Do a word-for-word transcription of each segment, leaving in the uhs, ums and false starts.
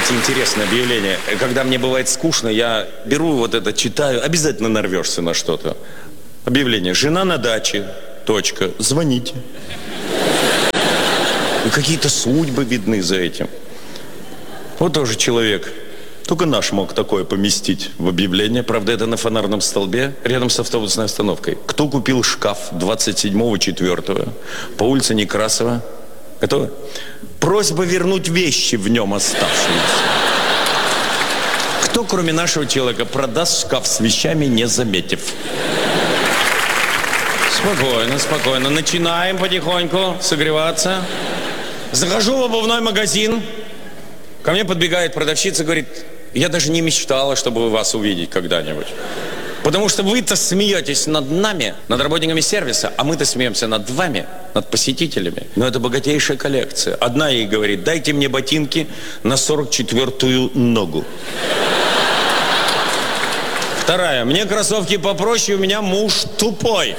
Очень интересное объявление. Когда мне бывает скучно, я беру вот это, читаю, обязательно нарвешься на что-то. Объявление. Жена на даче. Точка. Звоните. И какие-то судьбы видны за этим. Вот тоже человек. Только наш мог такое поместить в объявление. Правда, это на фонарном столбе, рядом с автобусной остановкой. Кто купил шкаф двадцать седьмого четвёртого по улице Некрасова? Готовы? Просьба вернуть вещи в нем оставшиеся. Кто, кроме нашего человека, продаст шкаф с вещами, не заметив? Спокойно, спокойно. Начинаем потихоньку согреваться. Захожу в обувной магазин. Ко мне подбегает продавщица, говорит: я даже не мечтала, чтобы вас увидеть когда-нибудь. Потому что вы-то смеетесь над нами, над работниками сервиса, а мы-то смеемся над вами, над посетителями. Но это богатейшая коллекция. Одна ей говорит: дайте мне ботинки на сорок четвёртую ногу. Вторая: мне кроссовки попроще, у меня муж тупой.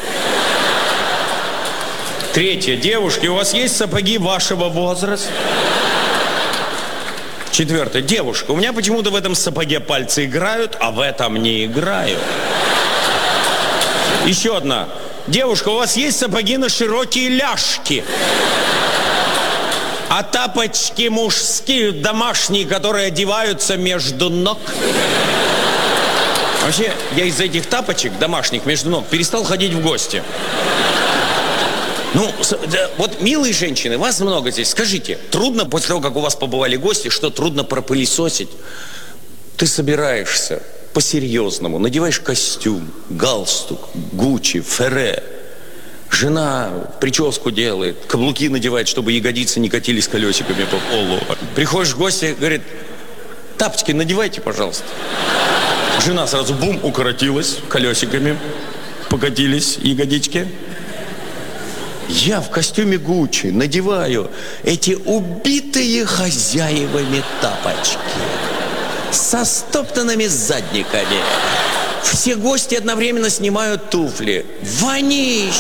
Третья: девушки, у вас есть сапоги вашего возраста? Четвертое: девушка, у меня почему-то в этом сапоге пальцы играют, а в этом не играют. Еще одна: девушка, у вас есть сапоги на широкие ляжки? А тапочки мужские, домашние, которые одеваются между ног? Вообще, я из-за этих тапочек домашних между ног перестал ходить в гости. Ну, вот, милые женщины, вас много здесь. Скажите, трудно после того, как у вас побывали гости, что трудно пропылесосить? Ты собираешься по-серьезному, надеваешь костюм, галстук, Гуччи, Ферре. Жена прическу делает, каблуки надевает, чтобы ягодицы не катились колесиками по полу. Приходишь в гости, говорит: тапочки надевайте, пожалуйста. Жена сразу бум, укоротилась, колесиками покатились ягодички. Я в костюме Гуччи надеваю эти убитые хозяевами тапочки со стоптанными задниками. Все гости одновременно снимают туфли. Вонище!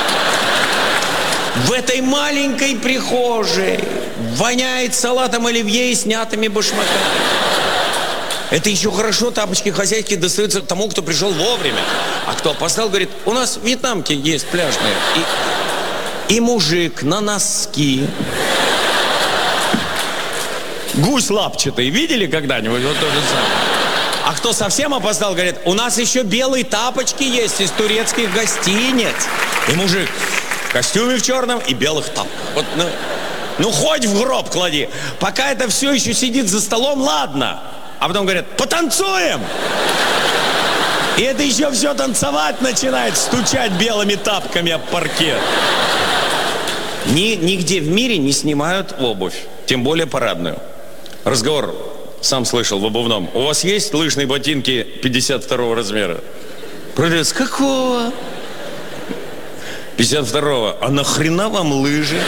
В этой маленькой прихожей воняет салатом оливье и снятыми башмаками. Это еще хорошо, тапочки хозяйки достаются тому, кто пришел вовремя. А кто опоздал, говорит: у нас в Вьетнамке есть пляжные. И... И мужик на носки. Гусь лапчатый. Видели когда-нибудь? Вот то же самое. А кто совсем опоздал, говорит: у нас еще белые тапочки есть из турецких гостиниц. И мужик в костюме в черном и белых тапках. Вот, ну, ну, хоть в гроб клади. Пока это все еще сидит за столом, ладно. А потом говорят: потанцуем. И это еще все танцевать начинает, стучать белыми тапками об паркет. Ни, нигде в мире не снимают обувь, тем более парадную. Разговор, сам слышал, в обувном: у вас есть лыжные ботинки пятьдесят второго размера? Продавец: какого? пятьдесят второго. А нахрена вам лыжи?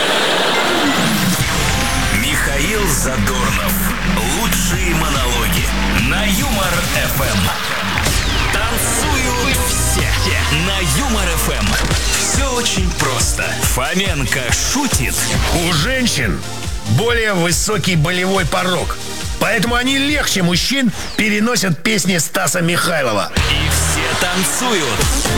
Михаил Задорнов. Лучшие монологи на Юмор-эф эм. Танцуют все на Юмор-эф эм. Все очень просто. Фоменко шутит. У женщин более высокий болевой порог, поэтому они легче мужчин переносят песни Стаса Михайлова. И все танцуют.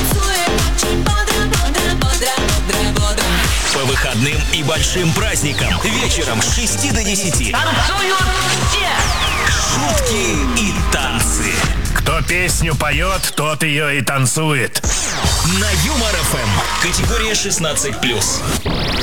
По выходным и большим праздникам вечером с шести до десяти. Танцуют все. Шутки и танцы. Кто песню поет, тот ее и танцует. На Юмор-эф эм. Категория шестнадцать плюс.